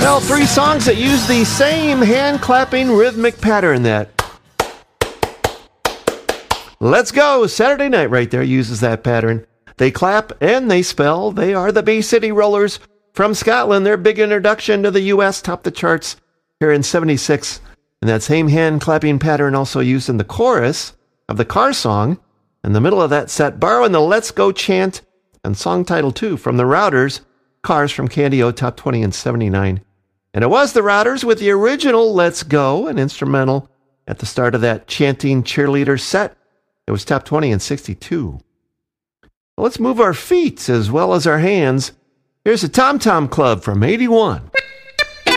Well, three songs that use the same hand-clapping rhythmic pattern that Let's Go Saturday Night right there uses that pattern. They clap and they spell. They are the Bay City Rollers from Scotland. Their big introduction to the U.S. topped the charts here in 76. And that same hand-clapping pattern also used in the chorus of the Car song. In the middle of that set, borrowing the Let's Go chant and song title 2 from the Routers, Cars from Candy-O, top 20 in 79. And it was the Routers with the original Let's Go, an instrumental at the start of that chanting cheerleader set. It was top 20 in 62. Well, let's move our feet as well as our hands. Here's the Tom Tom Club from 81.